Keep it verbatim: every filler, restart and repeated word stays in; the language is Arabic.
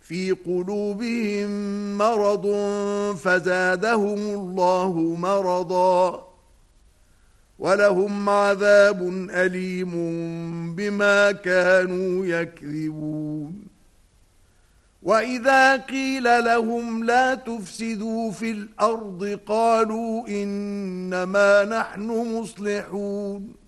في قلوبهم مرض فزادهم الله مرضا ولهم عذاب أليم بما كانوا يكذبون وإذا قيل لهم لا تفسدوا في الأرض قالوا إنما نحن مصلحون